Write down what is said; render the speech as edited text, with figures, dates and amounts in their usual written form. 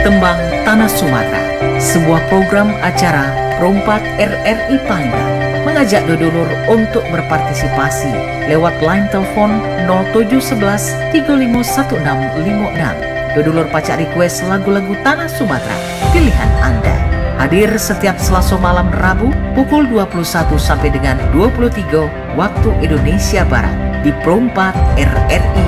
Tembang Tanah Sumatera, sebuah program acara Perompak RRI Palembang mengajak dodolur untuk berpartisipasi lewat line telepon 0711 351656. Dodolur pacak request lagu-lagu Tanah Sumatera pilihan Anda. Hadir setiap Selasa malam Rabu pukul 21 sampai dengan 23 waktu Indonesia Barat di Perompak RRI